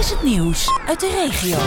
is het nieuws uit de regio.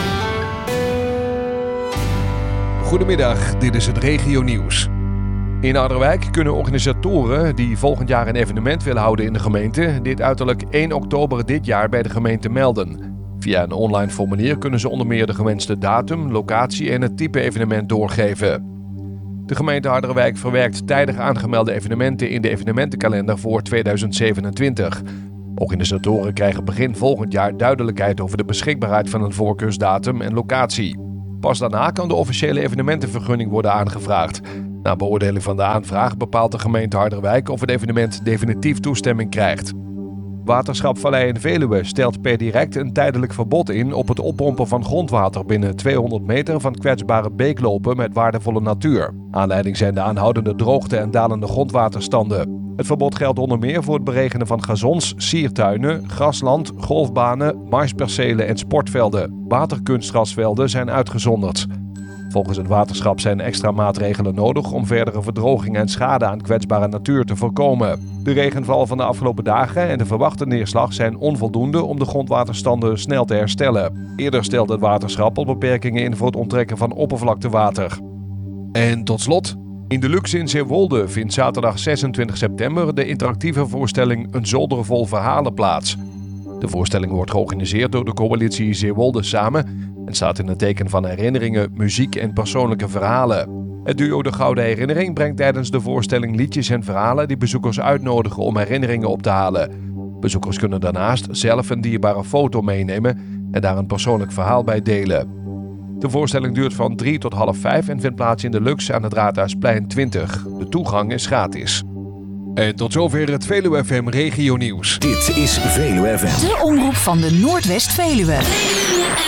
Goedemiddag, dit is het regionieuws. In Harderwijk kunnen organisatoren die volgend jaar een evenement willen houden in de gemeente dit uiterlijk 1 oktober dit jaar bij de gemeente melden. Via een online formulier kunnen ze onder meer de gewenste datum, locatie en het type evenement doorgeven. De gemeente Harderwijk verwerkt tijdig aangemelde evenementen in de evenementenkalender voor 2027. Organisatoren krijgen begin volgend jaar duidelijkheid over de beschikbaarheid van een voorkeursdatum en locatie. Pas daarna kan de officiële evenementenvergunning worden aangevraagd. Na beoordeling van de aanvraag bepaalt de gemeente Harderwijk of het evenement definitief toestemming krijgt. Waterschap Vallei en Veluwe stelt per direct een tijdelijk verbod in op het oppompen van grondwater binnen 200 meter van kwetsbare beeklopen met waardevolle natuur. Aanleiding zijn de aanhoudende droogte en dalende grondwaterstanden. Het verbod geldt onder meer voor het beregenen van gazons, siertuinen, grasland, golfbanen, maispercelen en sportvelden. Waterkunstgrasvelden zijn uitgezonderd. Volgens het waterschap zijn extra maatregelen nodig om verdere verdroging en schade aan kwetsbare natuur te voorkomen. De regenval van de afgelopen dagen en de verwachte neerslag zijn onvoldoende om de grondwaterstanden snel te herstellen. Eerder stelde het waterschap al beperkingen in voor het onttrekken van oppervlaktewater. En tot slot, in de Lux in Zeewolde vindt zaterdag 26 september de interactieve voorstelling Een zolder vol verhalen plaats. De voorstelling wordt georganiseerd door de coalitie Zeewolde Samen en staat in het teken van herinneringen, muziek en persoonlijke verhalen. Het duo De Gouden Herinnering brengt tijdens de voorstelling liedjes en verhalen die bezoekers uitnodigen om herinneringen op te halen. Bezoekers kunnen daarnaast zelf een dierbare foto meenemen en daar een persoonlijk verhaal bij delen. De voorstelling duurt van 3 tot 4:30 en vindt plaats in de Lux aan het Raadhuisplein 20. De toegang is gratis. En tot zover het Veluwe FM Regio Nieuws. Dit is Veluwe FM. De omroep van de Noordwest-Veluwe.